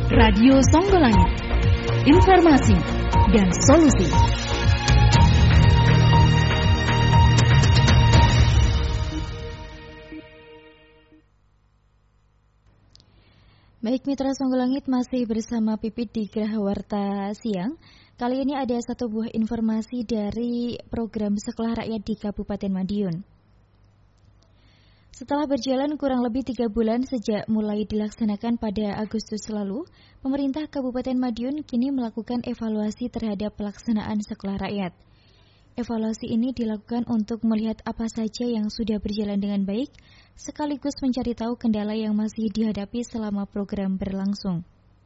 Radio Songgolangit, informasi dan solusi. Baik mitra Songgolangit, masih bersama Pipit di Geraha Warta Siang. Kali ini ada satu buah informasi dari program Sekolah Rakyat di Kabupaten Madiun. Setelah berjalan kurang lebih 3 bulan sejak mulai dilaksanakan pada Agustus lalu, pemerintah Kabupaten Madiun kini melakukan evaluasi terhadap pelaksanaan Sekolah Rakyat. Evaluasi ini dilakukan untuk melihat apa saja yang sudah berjalan dengan baik, sekaligus mencari tahu kendala yang masih dihadapi selama program berlangsung.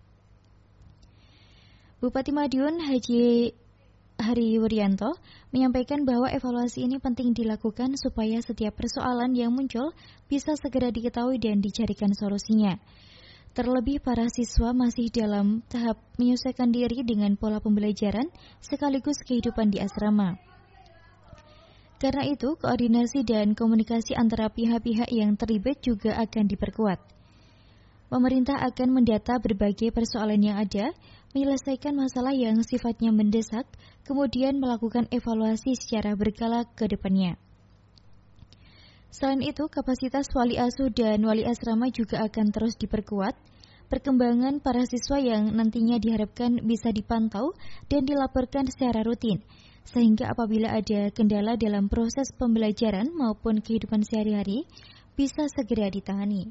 Bupati Madiun Haji Hari Wuryanto menyampaikan bahwa evaluasi ini penting dilakukan supaya setiap persoalan yang muncul bisa segera diketahui dan dicarikan solusinya. Terlebih para siswa masih dalam tahap menyesuaikan diri dengan pola pembelajaran sekaligus kehidupan di asrama. Karena itu, koordinasi dan komunikasi antara pihak-pihak yang terlibat juga akan diperkuat. Pemerintah akan mendata berbagai persoalan yang ada, menyelesaikan masalah yang sifatnya mendesak, kemudian melakukan evaluasi secara berkala ke depannya. Selain itu, kapasitas wali asuh dan wali asrama juga akan terus diperkuat. Perkembangan para siswa yang nantinya diharapkan bisa dipantau dan dilaporkan secara rutin, sehingga apabila ada kendala dalam proses pembelajaran maupun kehidupan sehari-hari, bisa segera ditangani.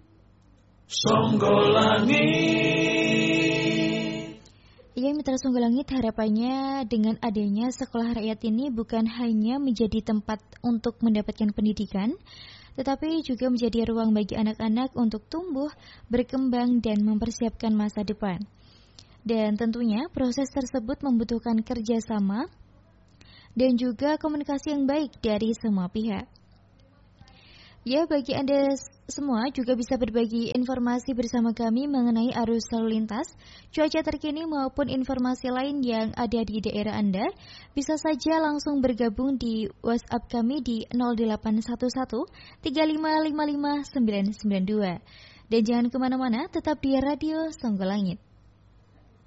Songgolangit. Ya, mitra Songgolangit, harapannya dengan adanya Sekolah Rakyat ini bukan hanya menjadi tempat untuk mendapatkan pendidikan, tetapi juga menjadi ruang bagi anak-anak untuk tumbuh, berkembang, dan mempersiapkan masa depan. Dan tentunya proses tersebut membutuhkan kerjasama dan juga komunikasi yang baik dari semua pihak. Ya, bagi Anda semua juga bisa berbagi informasi bersama kami mengenai arus lalu lintas, cuaca terkini maupun informasi lain yang ada di daerah Anda. Bisa saja langsung bergabung di WhatsApp kami di 0811 3555 992. Dan jangan kemana-mana, tetap di Radio Songgolangit.